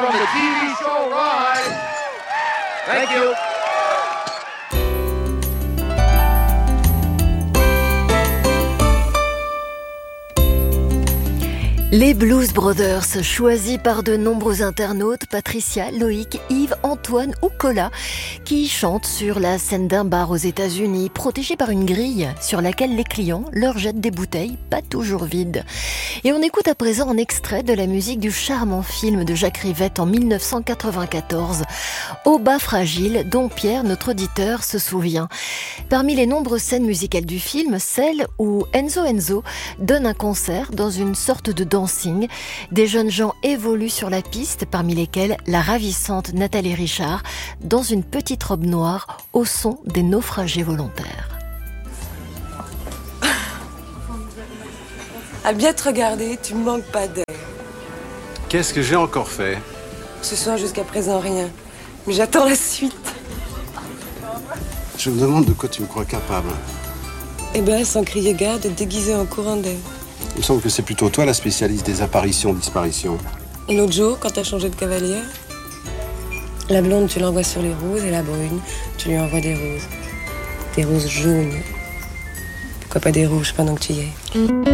from the TV show Rise. Thank you. Les Blues Brothers, choisis par de nombreux internautes, Patricia, Loïc, Yves, Antoine ou Cola, qui chantent sur la scène d'un bar aux États-Unis, protégés par une grille sur laquelle les clients leur jettent des bouteilles, pas toujours vides. Et on écoute à présent un extrait de la musique du charmant film de Jacques Rivette en 1994, Au bas fragile, dont Pierre, notre auditeur, se souvient. Parmi les nombreuses scènes musicales du film, celle où Enzo donne un concert dans une sorte de dancing. Des jeunes gens évoluent sur la piste, parmi lesquels la ravissante Nathalie Richard, dans une petite robe noire, au son des naufragés volontaires. À bien te regarder, tu me manques pas d'air. Qu'est-ce que j'ai encore fait? Ce soir, jusqu'à présent, rien. Mais j'attends la suite. Je me demande de quoi tu me crois capable. Eh ben, sans crier gare, de te déguiser en courant d'air. Il me semble que c'est plutôt toi la spécialiste des apparitions-disparitions. Et l'autre jour, quand t'as changé de cavalière, la blonde, tu l'envoies sur les roses, et la brune, tu lui envoies des roses. Des roses jaunes. Pourquoi pas des rouges pendant que tu y es?